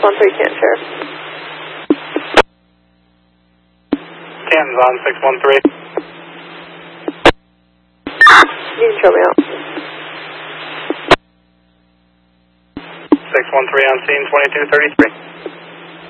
613 can't share. Canton's on 613. You can show me out. 613 on scene 2233.